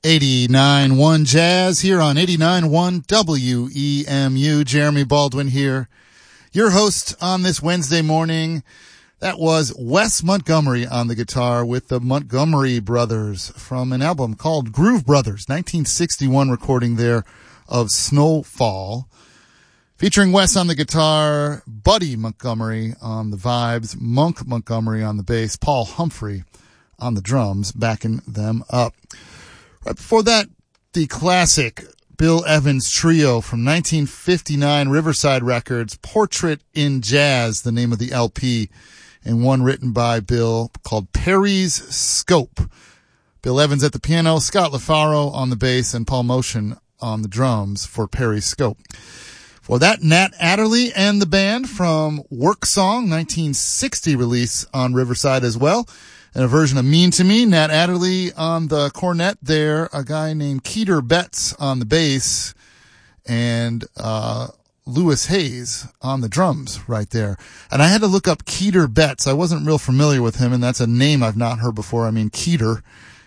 89.1 Jazz here on 89.1 WEMU. Jeremy Baldwin here, your host on this Wednesday morning. That was Wes Montgomery on the guitar with the Montgomery Brothers from an album called Groove Brothers, 1961 recording there of Snowfall. Featuring Wes on the guitar, Buddy Montgomery on the vibes, Monk Montgomery on the bass, Paul Humphrey on the drums, backing them up. Right before that, the classic Bill Evans Trio from 1959 Riverside Records, Portrait in Jazz, the name of the LP, and one written by Bill called Perry's Scope. Bill Evans at the piano, Scott LaFaro on the bass, and Paul Motion on the drums for Perry's Scope. For that, Nat Adderley and the band from Work Song, 1960 release on Riverside as well. And a version of Mean to Me, Nat Adderley on the cornet there, a guy named Keeter Betts on the bass, and Lewis Hayes on the drums right there. And I had to look up Keeter Betts. I wasn't real familiar with him, and that's a name I've not heard before. I mean, Keeter,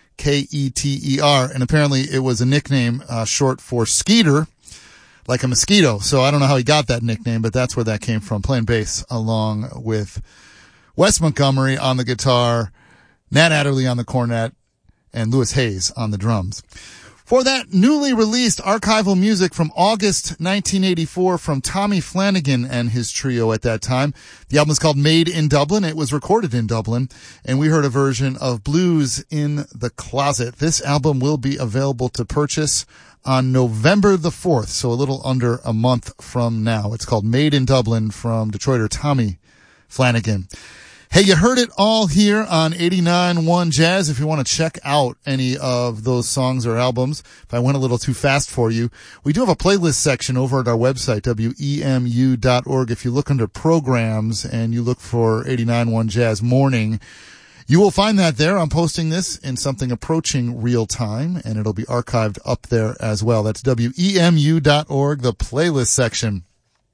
Keter, and apparently it was a nickname short for Skeeter, like a mosquito. So I don't know how he got that nickname, but that's where that came from, playing bass along with Wes Montgomery on the guitar, Nat Adderley on the cornet, and Lewis Hayes on the drums. For that, newly released archival music from August 1984 from Tommy Flanagan and his trio at that time. The album is called Made in Dublin. It was recorded in Dublin, and we heard a version of Blues in the Closet. This album will be available to purchase on November the 4th, so a little under a month from now. It's called Made in Dublin from Detroiter Tommy Flanagan. Hey, you heard it all here on 89.1 Jazz. If you want to check out any of those songs or albums, if I went a little too fast for you, we do have a playlist section over at our website, WEMU.org. If you look under programs and you look for 89.1 Jazz Morning, you will find that there. I'm posting this in something approaching real time, and it'll be archived up there as well. That's WEMU.org, the playlist section.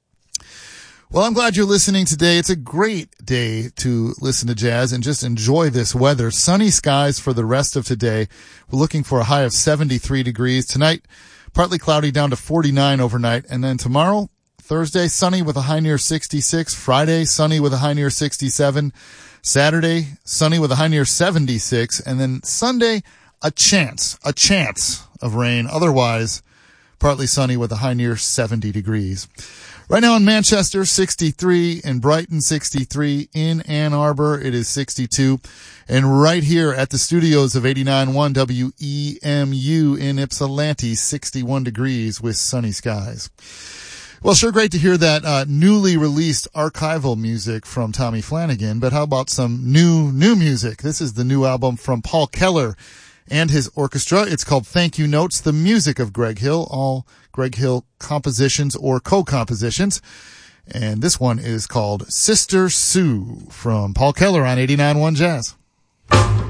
Well, I'm glad you're listening today. It's a great day to listen to jazz and just enjoy this weather. Sunny skies for the rest of today. We're looking for a high of 73 degrees. Tonight, partly cloudy down to 49 overnight. And then tomorrow, Thursday, sunny with a high near 66. Friday, sunny with a high near 67. Saturday, sunny with a high near 76. And then Sunday, a chance of rain. Otherwise, partly sunny with a high near 70 degrees. Right now in Manchester, 63, in Brighton, 63, in Ann Arbor, it is 62, and right here at the studios of 89.1 WEMU in Ypsilanti, 61 degrees with sunny skies. Well, sure great to hear that newly released archival music from Tommy Flanagan, but how about some new music? This is the new album from Paul Keller and his orchestra. It's called Thank You Notes, the music of Greg Hill, all Greg Hill compositions or co-compositions. And this one is called Sister Sue from Paul Keller on 89.1 Jazz.